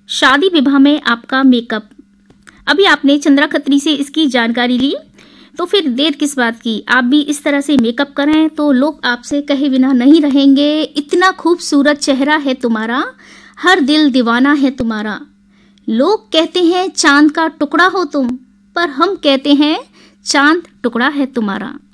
शादी विवाह में आपका मेकअप। अभी आपने चंद्रा खत्री से इसकी जानकारी ली, तो फिर देर किस बात की, आप भी इस तरह से मेकअप करें तो लोग आपसे कहे बिना नहीं रहेंगे। इतना खूबसूरत चेहरा है तुम्हारा, हर दिल दीवाना है तुम्हारा। लोग कहते हैं चांद का टुकड़ा हो तुम, पर हम कहते हैं चांद टुकड़ा है तुम्हारा।